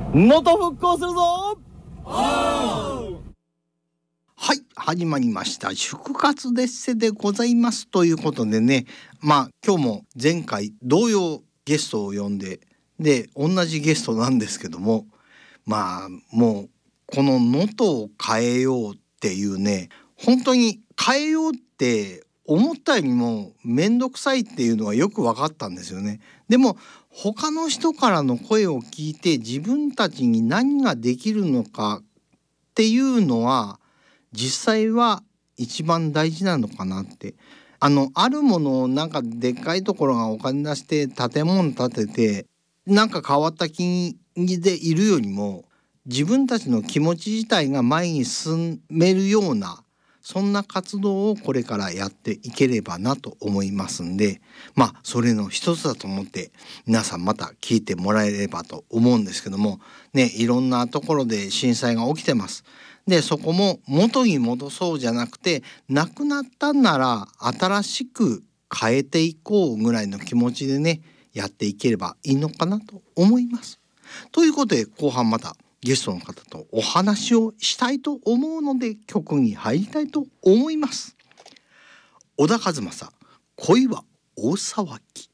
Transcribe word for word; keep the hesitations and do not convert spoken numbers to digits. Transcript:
能登復興するぞ。 はい、始まりました祝活デッセでございますということでね、まあ今日も前回同様ゲストを呼んで、で同じゲストなんですけども、まあもうこの能登を変えようっていうね、本当に変えようって思ったよりも面倒くさいっていうのはよく分かったんですよね。でも他の人からの声を聞いて自分たちに何ができるのかっていうのは実際は一番大事なのかなって。あのあるものをなんかでっかいところがお金出して建物建ててなんか変わった気でいるよりも、自分たちの気持ち自体が前に進めるようなそんな活動をこれからやっていければなと思いますんで、まあそれの一つだと思って皆さんまた聞いてもらえればと思うんですけどもね、いろんなところで震災が起きてます。でそこも元に戻そうじゃなくて、なくなったんなら新しく変えていこうぐらいの気持ちでねやっていければいいのかなと思います。ということで後半またゲストの方とお話をしたいと思うので曲に入りたいと思います。小田和正、恋は大騒ぎ。